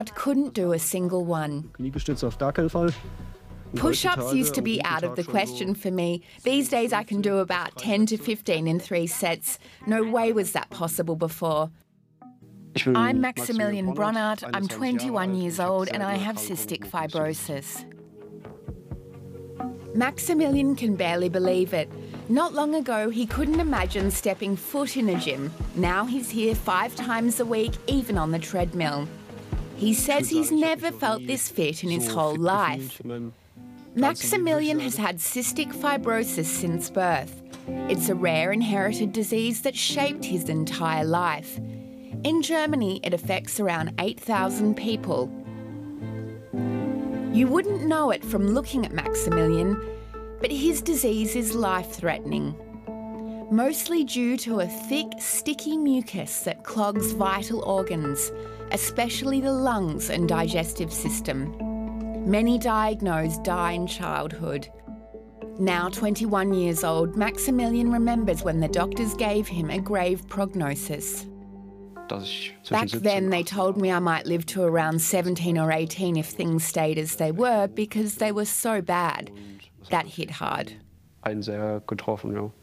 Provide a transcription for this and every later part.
couldn't do a single one. Kniegestütze auf gar keinen Fall. Push-ups used to be out of the question for me. These days I can do about 10 to 15 in 3 sets. No way was that possible before. I'm Maximilian Bronnart, I'm 21 years old and I have cystic fibrosis. Maximilian can barely believe it. Not long ago, he couldn't imagine stepping foot in a gym. Now he's here 5 times a week, even on the treadmill. He says he's never felt this fit in his whole life. Maximilian has had cystic fibrosis since birth. It's a rare inherited disease that shaped his entire life. In Germany, it affects around 8,000 people. You wouldn't know it from looking at Maximilian, but his disease is life-threatening, mostly due to a thick, sticky mucus that clogs vital organs, especially the lungs and digestive system. Many diagnosed die in childhood. Now 21 years old, Maximilian remembers when the doctors gave him a grave prognosis. Back then, they told me I might live to around 17 or 18 if things stayed as they were because they were so bad. That hit hard. Einen sehr getroffen, ja.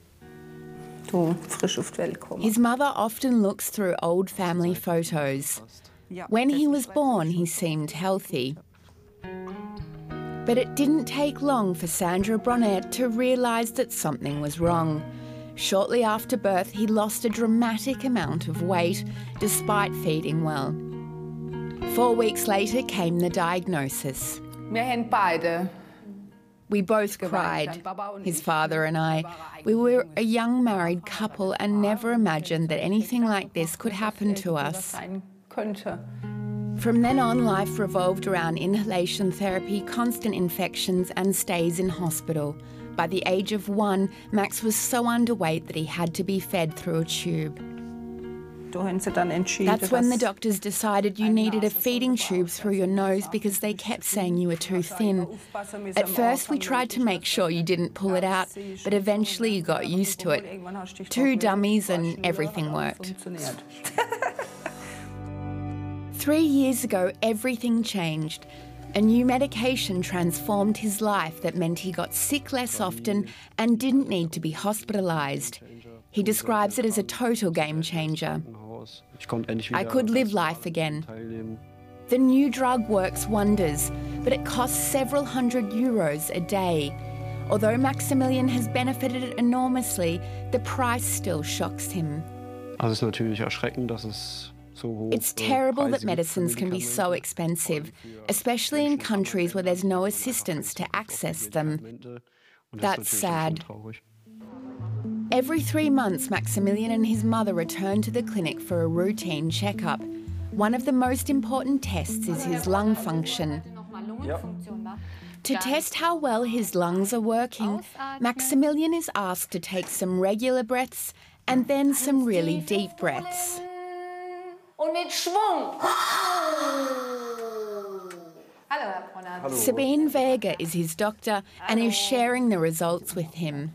His mother often looks through old family photos. When he was born, he seemed healthy. But it didn't take long for Sandra Bronnart to realise that something was wrong. Shortly after birth, he lost a dramatic amount of weight, despite feeding well. 4 weeks later came the diagnosis. We both cried, his father and I. We were a young married couple and never imagined that anything like this could happen to us. From then on, life revolved around inhalation therapy, constant infections and stays in hospital. By the age of 1, Max was so underweight that he had to be fed through a tube. That's when the doctors decided you needed a feeding tube through your nose because they kept saying you were too thin. At first we tried to make sure you didn't pull it out, but eventually you got used to it. 2 dummies and everything worked. 3 years ago, everything changed. A new medication transformed his life that meant he got sick less often and didn't need to be hospitalised. He describes it as a total game changer. I could live life again. The new drug works wonders, but it costs several €100 a day. Although Maximilian has benefited enormously, the price still shocks him. It's terrible that medicines can be so expensive, especially in countries where there's no assistance to access them. That's sad. Every 3 months, Maximilian and his mother return to the clinic for a routine checkup. One of the most important tests is his lung function. To test how well his lungs are working, Maximilian is asked to take some regular breaths and then some really deep breaths. Und mit Schwung. Sabine Vega is his doctor and is sharing the results with him.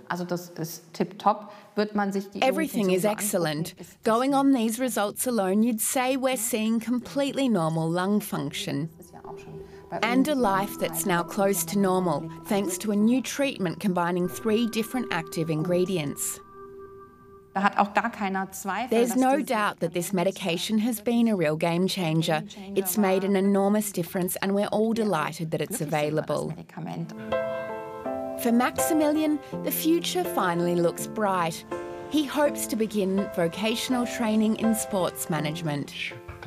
Everything is excellent. Going on these results alone, you'd say we're seeing completely normal lung function. And a life that's now close to normal, thanks to a new treatment combining 3 different active ingredients. There's no doubt that this medication has been a real game changer. It's made an enormous difference and we're all delighted that it's available. For Maximilian, the future finally looks bright. He hopes to begin vocational training in sports management.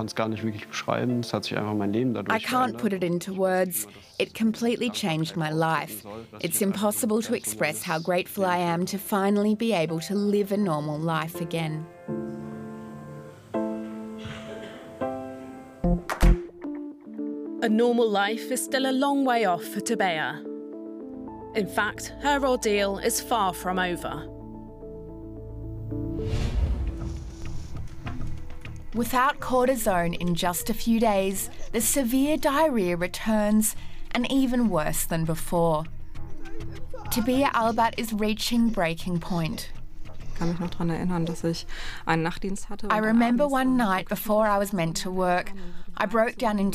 I can't put it into words. It completely changed my life. It's impossible to express how grateful I am to finally be able to live a normal life again. A normal life is still a long way off for Tabea. In fact, her ordeal is far from over. Without cortisone in just a few days, the severe diarrhea returns, and even worse than before. Tabea Albert is reaching breaking point. I remember one night before I was meant to work, I broke down in